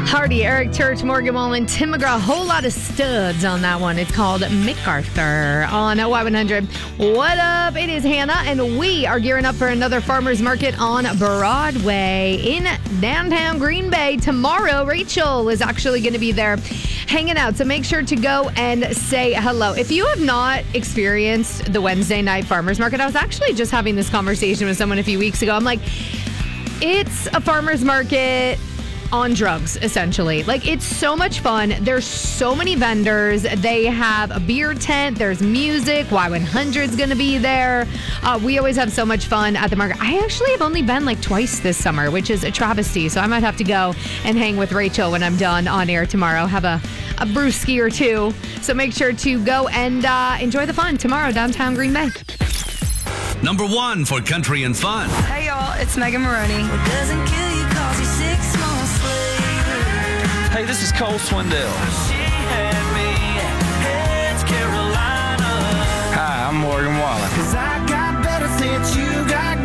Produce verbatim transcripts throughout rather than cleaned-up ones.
Hardy, Eric Church, Morgan Wallen, Tim McGraw, a whole lot of studs on that one. It's called MacArthur on Y one hundred. What up? It is Hannah, and we are gearing up for another farmers market on Broadway in downtown Green Bay. Tomorrow, Rachel is actually going to be there hanging out, so make sure to go and say hello. If you have not experienced the Wednesday night farmers market, I was actually just having this conversation with someone a few weeks ago. I'm like, it's a farmers market on drugs, essentially. Like, it's so much fun. There's so many vendors. They have a beer tent. There's music. Y one hundred's going to be there. Uh, we always have so much fun at the market. I actually have only been like twice this summer, which is a travesty. So I might have to go and hang with Rachel when I'm done on air tomorrow. Have a, a brewski or two. So make sure to go and uh, enjoy the fun tomorrow, downtown Green Bay. Number one for country and fun. Hey, y'all. It's Megan Maroney. What doesn't kill you cause you six months later. Hey, this is Cole Swindell. She had me at Carolina. Hi, I'm Morgan Wallen. Cause I got better since you got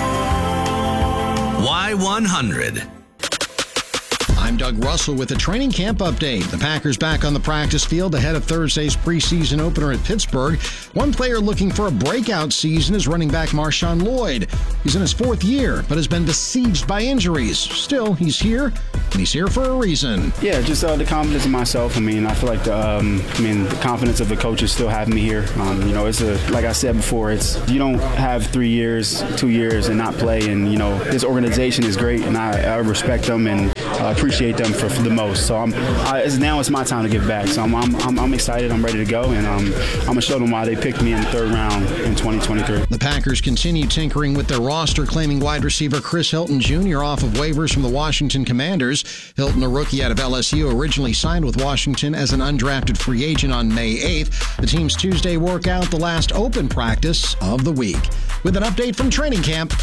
gone. Y one hundred. I'm Doug Russell with a training camp update. The Packers back on the practice field ahead of Thursday's preseason opener at Pittsburgh. One player looking for a breakout season is running back Marshawn Lloyd. He's in his fourth year, but has been besieged by injuries. Still, he's here, and he's here for a reason. Yeah, just uh, the confidence in myself. I mean, I feel like the, um, I mean, the confidence of the coaches still have me here. Um, you know, it's a, like I said before, it's you don't have three years, two years, and not play. And you know, this organization is great, and I, I respect them and uh, appreciate them for, for the most. So I'm I, it's, now it's my time to give back. So I'm I'm, I'm, I'm excited. I'm ready to go, and um, I'm gonna show them why they picked me in the third round in twenty twenty-three. The Packers continue tinkering with their roster, claiming wide receiver Chris Hilton Junior off of waivers from the Washington Commanders. Hilton, a rookie out of L S U, originally signed with Washington as an undrafted free agent on May eighth. The team's Tuesday workout, the last open practice of the week. With an update from training camp,